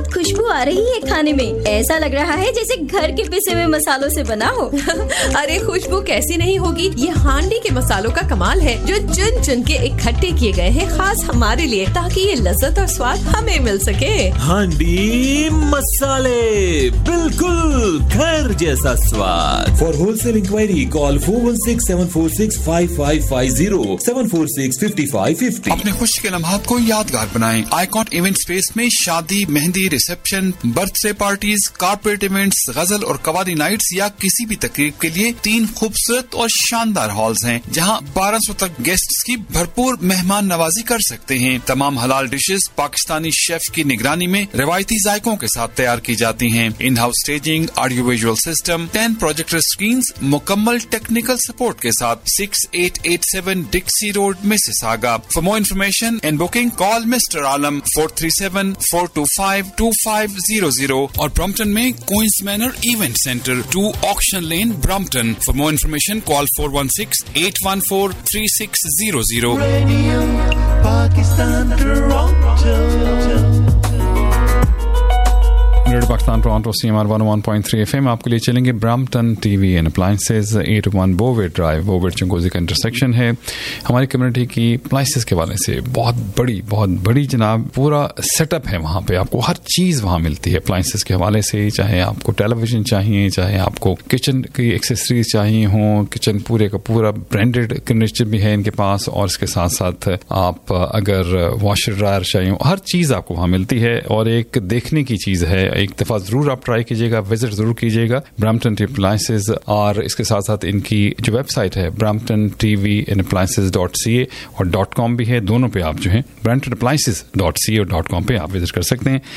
बहुत खुशबू आ रही है खाने में। ऐसा लग रहा है जैसे घर के पिसे हुए मसालों से बना हो। अरे खुशबू कैसी नहीं होगी, ये हांडी के मसालों का कमाल है जो चुन चुन के इकट्ठे किए गए हैं खास हमारे लिए, ताकि ये लज्जत और स्वाद हमें मिल सके। हांडी मसाले, बिल्कुल घर जैसा स्वाद। For wholesale inquiry call 4167465550 7465550। अपने खुशी के लम्हात को यादगार बनाएं। आइकॉन इवेंट स्पेस में शादी, mehndi, reception, birthday parties, corporate events, गजल और कवाली नाइट्स या किसी भी तकरीब के लिए 3 खूबसूरत और शानदार हॉल्स हैं, जहां 1200 तक गेस्ट्स की भरपूर मेहमान नवाजी कर सकते हैं। तमाम हलाल डिशेस पाकिस्तानी शेफ की निगरानी में रिवायती जायकों के साथ तैयार की जाती हैं। In house staging, audio visual system, 10 projector screens, मुकम्मल टेक्निकल सपोर्ट के साथ 6887 डिक्सी road, Mississauga. For more information and booking call mister आलम 437-425-2500 और ब्रम्पटन में queen's manner event centre 2 auction lane Brampton. For more information call 416-814-3600। Pakistan, Toronto. Radio Pakistan Toronto CMR 101.3 FM आपके लिए चलेंगे Brampton TV and appliances 81 बोवेट drive, बोवेट चंगोजी का intersection है। हमारी community की appliances के वाले से बहुत बड़ी जनाब पूरा सेटअप है। वहाँ पे आपको हर चीज़ वहाँ मिलती है अप्लायंसेज के हवाले से, चाहे आपको टेलीविजन चाहिए, चाहे आपको किचन की एक्सेसरीज चाहिए हों, किचन पूरे का पूरा ब्रांडेड फर्नीचर भी है इनके पास, और इसके साथ साथ आप अगर वॉशर ड्रायर चाहिए, हर चीज़ आपको वहाँ मिलती है। और एक देखने की चीज़ है, एक दफा जरूर आप ट्राई कीजिएगा, विजिट जरूर कीजिएगा ब्रम्पटन टीवी अप्लायंसेज। और इसके साथ साथ इनकी जो वेबसाइट है bramptontvandappliances.ca और .com भी है, दोनों पे आप जो है bramptonappliances.ca और .com पे आप विजिट कर सकते हैं।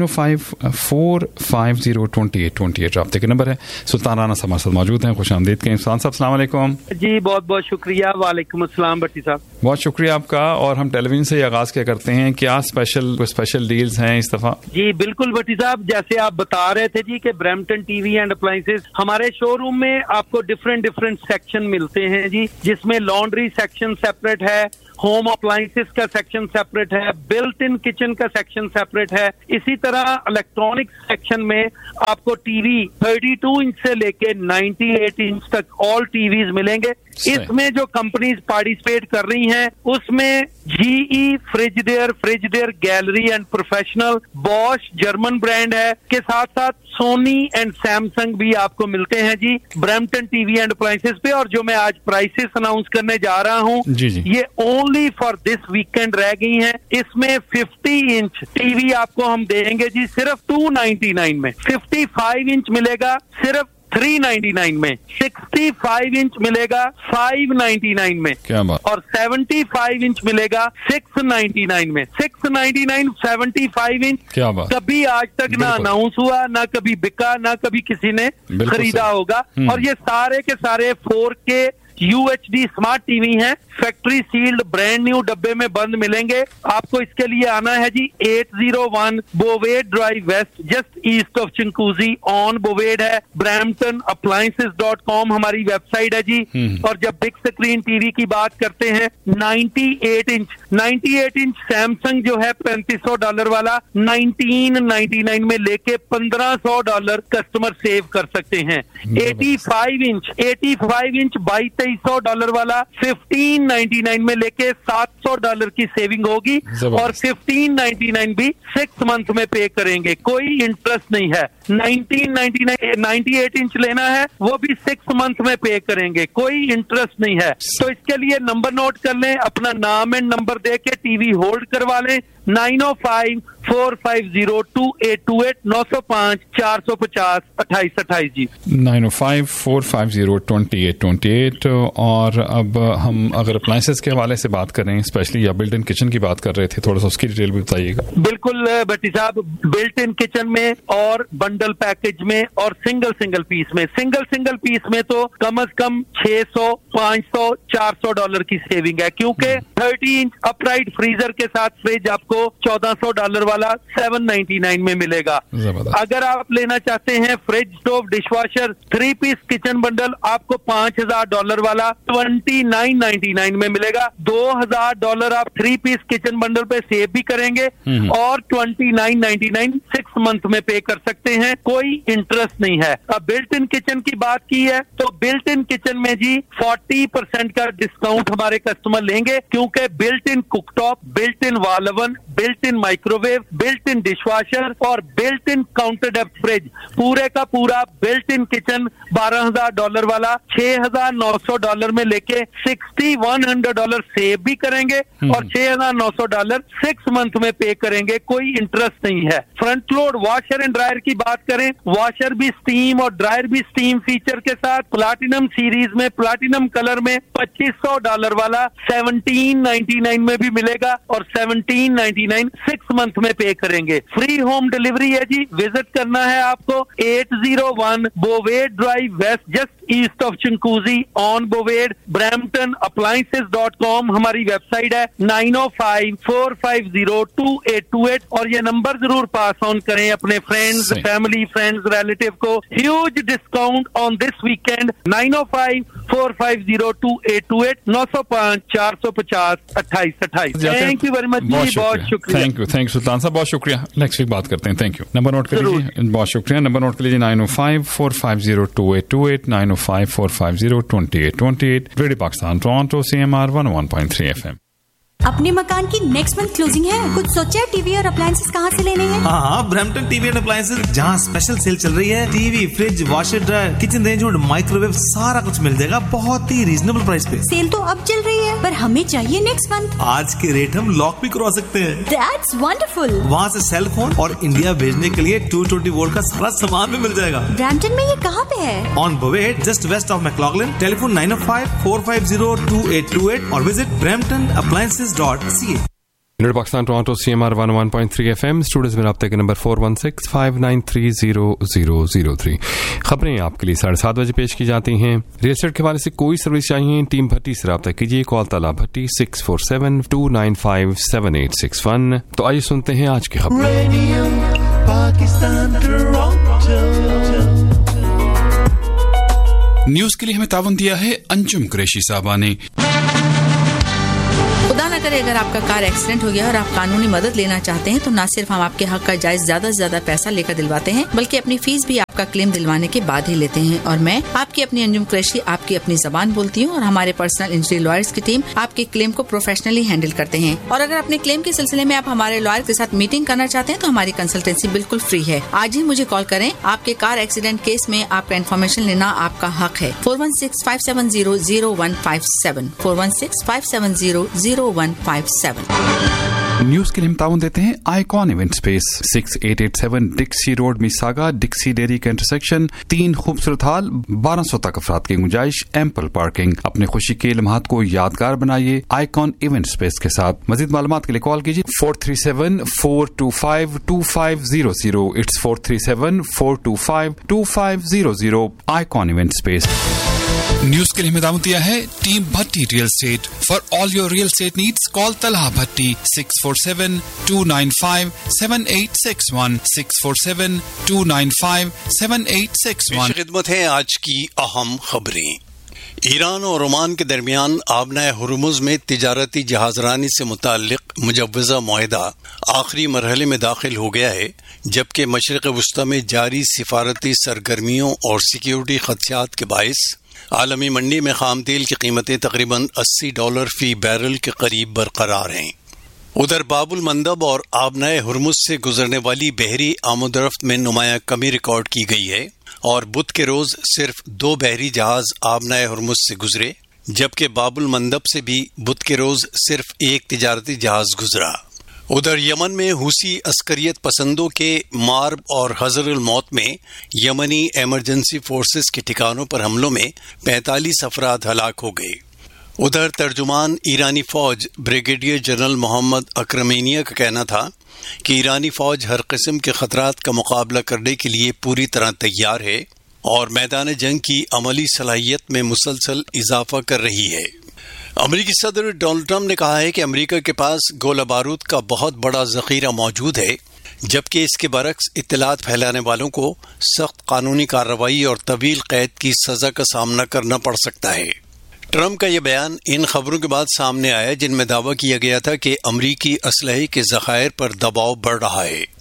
905-450-2828 राब्ते के नंबर है। सुल्तान राना हमारे साथ मौजूद हैं, खुश आमदीद कहें। सुल्तान साहब अस्सलाम वालेकुम। जी बहुत बहुत शुक्रिया। वालेकुम अस्सलाम भट्टी साहब, बहुत शुक्रिया आपका। और हम टेलीविजन से आगाज क्या करते हैं, क्या स्पेशल डील्स हैं इस दफा? जी बिल्कुल भट्टी साहब, जैसे आप बता रहे थे जी कि ब्रैम्पटन टीवी एंड अप्लायंसेज हमारे शोरूम में आपको डिफरेंट सेक्शन मिलते हैं जी, जिसमें लॉन्ड्री सेक्शन सेपरेट है, होम अप्लायंसेस का सेक्शन सेपरेट है, बिल्ट इन किचन का सेक्शन सेपरेट है। इसी तरह इलेक्ट्रॉनिक्स सेक्शन में आपको टीवी 32 इंच से लेके 98 इंच तक ऑल टीवीज मिलेंगे। इसमें जो कंपनीज पार्टिसिपेट कर रही हैं उसमें GE, फ्रिजडेयर gallery and professional, Bosch German brand है, के साथ साथ सोनी एंड सैमसंग भी आपको मिलते हैं जी ब्रैम्पटन टीवी एंड अप्लायंसेस पे। और जो मैं आज प्राइसेस अनाउंस करने जा रहा हूँ ये ओनली फॉर दिस वीकेंड रह गई हैं। इसमें 50 इंच टीवी आपको हम देंगे जी सिर्फ 299 में, 55 इंच मिलेगा सिर्फ 399 में, 65 इंच मिलेगा 599 में, क्या बात, और 75 इंच मिलेगा 699 में। 699 75 इंच क्या बात, कभी आज तक ना अनाउंस हुआ, ना कभी बिका, ना कभी किसी ने खरीदा होगा। और ये सारे के सारे 4K UHD स्मार्ट टीवी हैं, फैक्ट्री सील्ड ब्रांड न्यू डब्बे में बंद मिलेंगे। आपको इसके लिए आना है जी 801 बोवेड drive waste, just east of चिंकूजी on बोवेड है। bramptonappliances.com हमारी वेबसाइट है जी। और जब बिग स्क्रीन टीवी की बात करते हैं 98 इंच सैमसंग जो है $3500 वाला $1999 में लेके $1500 कस्टमर सेव कर सकते हैं। 85 इंच $2200 वाला 1599 में लेके $700 की सेविंग होगी, और 1599 भी 6 मंथ में पे करेंगे, कोई इंटरेस्ट नहीं है। 98 इंच लेना है वो भी 6 मंथ में पे करेंगे, कोई इंटरेस्ट नहीं है। तो इसके लिए नंबर नोट कर लें, अपना नाम एंड नंबर दे के टीवी होल्ड करवा लें। 905-450-2828 905-450-2828 जी 905-450-2828। और अब हम अगर अप्लायंसेस के हवाले से बात करें, स्पेशली या बिल्ट इन किचन की बात कर रहे थे, थोड़ा सा उसकी डिटेल भी बताइएगा। बिल्कुल भट्टी साहब, बिल्ट इन किचन में और बंडल पैकेज में और सिंगल पीस में, सिंगल पीस में तो कम से कम $600, $500, $400 की सेविंग है, क्योंकि 30 इंच अपराइट फ्रीजर के साथ फ्रिज आपको $1400 वाला $799 में मिलेगा। अगर आप लेना चाहते हैं fridge, stove, dishwasher 3 piece kitchen bundle, आपको $5000 वाला $2999 में मिलेगा। $2000 आप 3 पीस किचन बंडल पे सेव भी करेंगे, और $2999 6 मंथ में पे कर सकते हैं, कोई इंटरेस्ट नहीं है। अब बिल्ट इन किचन की बात की है तो बिल्ट इन किचन में जी 40% का डिस्काउंट हमारे कस्टमर लेंगे, क्योंकि built in cooktop, built in wall oven, built in microwave, built in dishwasher और built in counter depth fridge, पूरे का पूरा बिल्ट इन किचन $12,000 वाला $6,900 में लेके $6,100 सेव भी करेंगे और $6,900 6 मंथ में पे करेंगे, कोई इंटरेस्ट नहीं है। Front load washer and dryer की बात करें, वॉशर भी स्टीम और ड्रायर भी स्टीम फीचर के साथ प्लाटिनम सीरीज में प्लाटिनम कलर में $2,500 वाला 1799 में भी मिलेगा और 1799 6 मंथ में पे करेंगे। फ्री होम डिलीवरी है जी। विजिट करना है आपको 801 बोवेड drive waste, just east of चिंकूजी on बोवेड, Brampton appliances.com हमारी वेबसाइट है। 905-450-2828 और ये नंबर जरूर पास ऑन करें अपने फ्रेंड्स, फैमिली, फ्रेंड्स, रिलेटिव को। Huge discount on this weekend. 905-450-2828 905-450-2828। Thank you very much जी, बहुत शुक्रिया। थैंक यू सुल्तान साहब, बहुत शुक्रिया। नेक्स्ट वीक बात करते हैं। Thank you. नंबर नोट कर लीजिए। बहुत शुक्रिया। नंबर नोट कर लीजिए 905-450-2828 905-450-2828। Radio Pakistan Toronto CMR 101.3 FM। अपने मकान की नेक्स्ट मंथ क्लोजिंग है, कुछ सोचा है टीवी और अप्लायंसेस कहाँ से लेने हैं? हाँ, ब्रैम्पटन टीवी एंड अप्लायंसेस, जहाँ स्पेशल सेल चल रही है। TV, fridge, washer dryer, kitchen range और माइक्रोवेव सारा कुछ मिल जाएगा बहुत ही रीजनेबल प्राइस पे। सेल तो अब चल रही है पर हमें चाहिए नेक्स्ट मंथ। आज के रेट हम लॉक भी करवा सकते हैं। That's wonderful। वहाँ से सेल फोन और इंडिया भेजने के लिए 220 वोल्ट का सारा सामान भी मिल जाएगा। ब्रैम्पटन में ये कहाँ पे है? On बोवेड, just waste of मैक्लॉगलिन। Telephone 905-450-2828 और visit bramptonappliances.ca। Radio Pakistan Toronto CMR 101.3 FM। Studios में राब्ते के नंबर 416-593-0003। खबरें आपके लिए 7:30 बजे पेश की जाती हैं। रियल एस्टेट के हवाले से कोई सर्विस चाहिए, टीम भट्टी से राब्ता कीजिए। कॉल तला भट्टी 647-295-7861। तो आइए सुनते हैं आज की खबर। न्यूज के लिए हमें तावन दिया है अंजुम कुरैशी साहबा ने। खुदा न करे अगर आपका कार एक्सीडेंट हो गया और आप कानूनी मदद लेना चाहते हैं तो न सिर्फ हम आपके हक का जायज ज्यादा से ज्यादा पैसा लेकर दिलवाते हैं, बल्कि अपनी फीस भी आपका क्लेम दिलवाने के बाद ही लेते हैं। और मैं आपकी अपनी अंजुम कुरैशी आपकी अपनी जबान बोलती हूँ और हमारे पर्सनल इंजरी लॉयर्स की टीम आपके क्लेम को प्रोफेशनली हैंडल करते हैं। और अगर अपने क्लेम के सिलसिले में आप हमारे लॉयर के साथ मीटिंग करना चाहते हैं तो हमारी कंसल्टेंसी बिल्कुल फ्री है। आज ही मुझे कॉल करें। आपके कार एक्सीडेंट केस में आपका इन्फॉर्मेशन लेना आपका हक है। 416-570-0157 416-570-0157। न्यूज के लिए हम ताउन देते हैं icon event space, 6887 डिक्सी road, मिसागा, डिक्सी dairy का इंटरसेक्शन। 3 खूबसूरत हॉल, 1200 तक अफराद की गुंजाइश, एम्पल पार्किंग। अपने खुशी के लम्हात को यादगार बनाइए आइकॉन इवेंट स्पेस के साथ। मजीद मालूमात के लिए कॉल कीजिए 437-425-2500। It's 437-425-2500। Icon event space. News के लिए दावत दिया है team Bhatti real estate. For all your real estate needs call Talha भट्टी 647-295-7861 647-295-7861। खिदमत है आज की अहम खबरें। ईरान और ओमान के दरमियान आबना हुर्मुज में तिजारती जहाजरानी से मुताल्लिक मुजव्वज़ा मुआहदा आखिरी मरहले में दाखिल हो गया है, जबकि मशरिक़ वुस्ता में जारी सिफारती सरगर्मियों और सिक्योरिटी खदशात के बाइस आलमी मंडी में खाम तेल की कीमतें तकरीबन $80 फी बैरल के करीब बरकरार हैं। उधर बाबुल मंदब और आबनाए हुर्मुज से गुजरने वाली बहरी आमदरफ्त में नुमाया कमी रिकॉर्ड की गई है और बुध के रोज सिर्फ 2 बहरी जहाज आबनाए हुर्मुज से गुजरे, जबकि बाबुल मंदब से भी बुध के रोज सिर्फ 1 तिजारती जहाज गुजरा। उधर यमन में हुसी अस्करियत पसंदों के मार्ब और हजरुल मौत में यमनी एमरजेंसी फोर्सेस के ठिकानों पर हमलों में 45 अफराद हलाक हो गए। उधर तर्जुमान ईरानी फौज ब्रिगेडियर जनरल मोहम्मद अक्रमेनिया का कहना था कि ईरानी फौज हर किस्म के खतरात का मुकाबला करने के लिए पूरी तरह तैयार है और मैदान जंग की अमली सलाहियत में मुसलसल इजाफा कर रही है। अमेरिकी सदर डोनाल्ड ट्रंप ने कहा है कि अमेरिका के पास गोला बारूद का बहुत बड़ा जखीरा मौजूद है, जबकि इसके बरक्स इत्तलात फैलाने वालों को सख्त कानूनी कार्रवाई और तवील कैद की सजा का सामना करना पड़ सकता है। ट्रंप का यह बयान इन खबरों के बाद सामने आया जिनमें दावा किया गया था कि अमरीकी असलहे के ज़खायर पर दबाव बढ़ रहा है।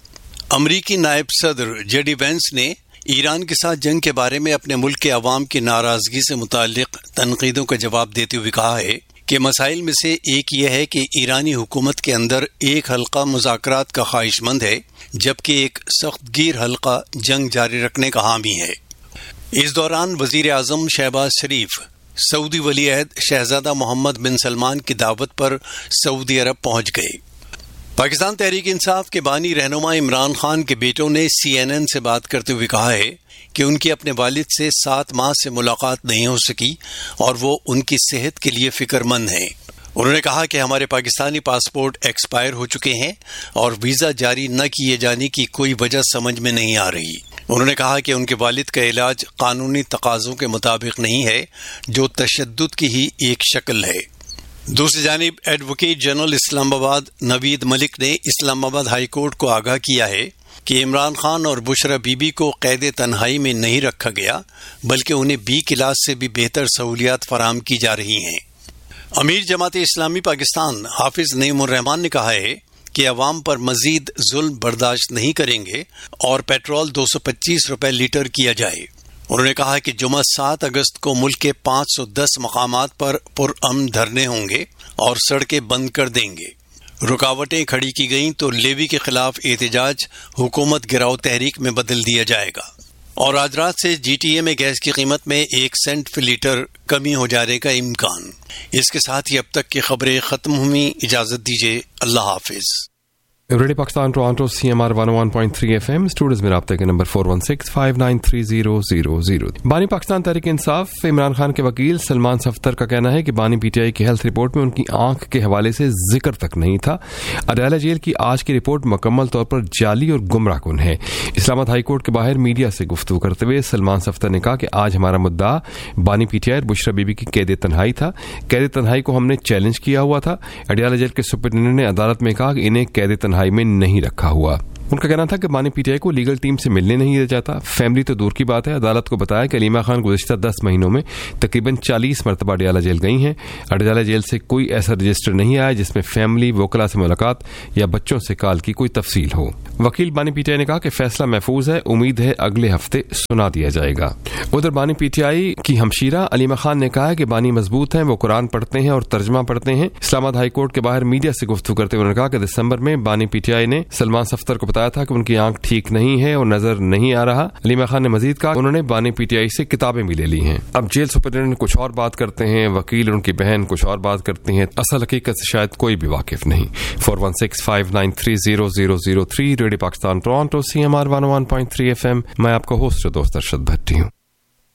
अमरीकी नायब सदर जेडी वेंस ने ईरान के साथ जंग के बारे में अपने मुल्क के अवाम की नाराजगी से मुताल्लिक तनकीदों का जवाब देते हुए कहा है कि मसाइल में से एक यह है कि ईरानी हुकूमत के अंदर एक हल्का मुज़ाकरात का ख्वाहिशमंद है, जबकि एक सख्तगीर हल्का जंग जारी रखने का हामी है। इस दौरान वजीर आजम शहबाज शरीफ सऊदी वली अहद शहजादा मोहम्मद बिन सलमान की दावत पर सऊदी अरब पहुंच गए। पाकिस्तान तहरीक इंसाफ के बानी रहनुमा इमरान खान के बेटों ने CNN से बात करते हुए कहा है कि उनकी अपने वालिद से 7 माह से मुलाकात नहीं हो सकी और वो उनकी सेहत के लिए फिक्रमंद हैं। उन्होंने कहा कि हमारे पाकिस्तानी पासपोर्ट एक्सपायर हो चुके हैं और वीज़ा जारी न किए जाने की कोई वजह समझ में नहीं आ रही। उन्होंने कहा कि उनके वालिद का इलाज कानूनी तकाज़ों के मुताबिक नहीं है, जो तशद्दुद की ही एक शक्ल है। दूसरी जानिब एडवोकेट जनरल इस्लामाबाद नवीद मलिक ने इस्लामाबाद हाई कोर्ट को आगाह किया है कि इमरान खान और बुशरा बीबी को कैद तन्हाई में नहीं रखा गया, बल्कि उन्हें B क्लास से भी बेहतर सहूलियात फराहम की जा रही हैं। अमीर जमात इस्लामी पाकिस्तान हाफिज नईमुर रहमान ने कहा है कि अवाम पर मजीद जुल्म बर्दाश्त नहीं करेंगे और पेट्रोल 225 रुपए लीटर किया जाए। उन्होंने कहा कि जुमा 7 अगस्त को मुल्क के 510 मकामात पर पुरअमन धरने होंगे और सड़कें बंद कर देंगे। रुकावटें खड़ी की गईं तो लेवी के खिलाफ एहतजाज हुकूमत गिराव तहरीक में बदल दिया जाएगा। और आज रात से GTA में गैस की कीमत में 1 सेंट फी लीटर कमी हो जाने का इम्कान। इसके साथ ही अब तक की खबरें खत्म हुई। इजाजत दीजिए, अल्लाह हाफिज। Radio Pakistan Toronto CMR 101.3 FM studios में राब्ते के नंबर 4165930000। बानी पाकिस्तान तहरीक इंसाफ इमरान खान के वकील सलमान सफ्तर का कहना है कि बानी PTI की हेल्थ रिपोर्ट में उनकी आंख के हवाले से जिक्र तक नहीं था। अडयाला जेल की आज की रिपोर्ट मुकम्मल तौर पर जाली और गुमराहकुन है। इस्लामाबाद हाई कोर्ट के बाहर मीडिया से गुफ्तगू करते हुए सलमान सफ्तर ने कहा कि आज हमारा मुद्दा बानी PTI और बुशरा बीबी की कैद तन्हाई था। कैद तन्हाई को हमने चैलेंज किया हुआ था। अडयाला जेल के सुपरिटेंडेंट ने अदालत में कहा कि इन्हें कैद तन्हाई में नहीं रखा हुआ। उनका कहना था कि बानी PTI को लीगल टीम से मिलने नहीं दिया जाता। फैमिली तो दूर की बात है। अदालत को बताया कि अलीमा खान गुज़िश्ता 10 महीनों में तकरीबन 40 मरतबा अडयाला जेल गई हैं। अडयाला जेल से कोई ऐसा रजिस्टर नहीं आया जिसमें फैमिली वकला से मुलाकात या बच्चों से कॉल की कोई तफसील हो। वकील बानी PTI ने कहा कि फैसला महफूज है, उम्मीद है अगले हफ्ते सुना दिया जाएगा। उधर बानी PTI की हमशीरा अलीमा खान ने कहा कि बानी मजबूत हैं, वो कुरान पढ़ते हैं और तर्जमा पढ़ते हैं। इस्लामाबाद हाई कोर्ट के बाहर मीडिया से गुफ्तगू करते हुए उन्होंने कहा कि दिसंबर में बानी PTI ने सलमान सफ्तर को बताया था कि उनकी आंख ठीक नहीं है और नजर नहीं आ रहा। अलीमा खान ने मजीद कहा उन्होंने बानी PTI से किताबें भी ले ली हैं। अब जेल सुपरिटेंडेंट कुछ और बात करते हैं, वकील और उनकी बहन कुछ और बात करती हैं। असल हकीकत से शायद कोई भी वाकिफ नहीं। 4165930003 radio Pakistan Toronto CMR 101.3 FM। मैं आपका होस्ट दोस्त अरशद भट्टी हूँ।